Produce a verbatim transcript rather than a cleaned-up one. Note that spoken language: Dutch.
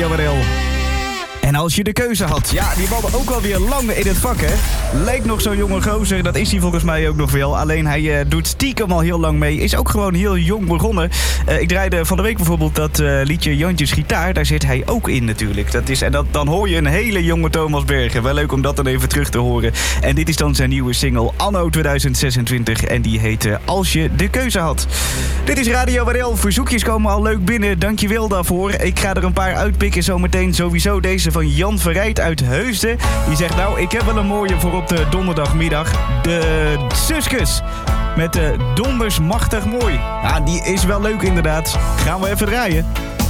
Jawel. En als je de keuze had. Ja, die man ook alweer lang in het vak, hè. Lijkt nog zo'n jonge gozer. Dat is hij volgens mij ook nog wel. Alleen hij uh, doet stiekem al heel lang mee. Is ook gewoon heel jong begonnen. Uh, ik draaide van de week bijvoorbeeld dat uh, liedje Jantjes Gitaar. Daar zit hij ook in natuurlijk. Dat is, en dat, dan hoor je een hele jonge Thomas Bergen. Wel leuk om dat dan even terug te horen. En dit is dan zijn nieuwe single Anno tweeduizend zesentwintig. En die heet uh, Als je de keuze had. Dit is Radio W R L. Verzoekjes komen al leuk binnen. Dankjewel daarvoor. Ik ga er een paar uitpikken zometeen. Sowieso deze van Jan Verrijd uit Heusden. Die zegt nou, ik heb wel een mooie voor op de donderdagmiddag. De Suskes. Met de Donders Machtig Mooi. Ja, die is wel leuk inderdaad. Gaan we even draaien.